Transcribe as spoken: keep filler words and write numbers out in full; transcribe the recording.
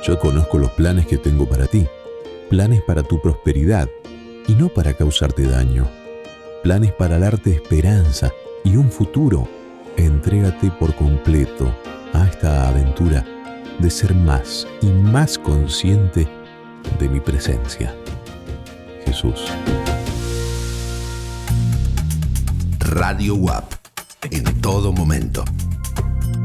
Yo conozco los planes que tengo para ti, planes para tu prosperidad y no para causarte daño, planes para darte esperanza y un futuro. Entrégate por completo a esta aventura de ser más y más consciente de mi presencia. Jesús. Radio W A P, en todo momento.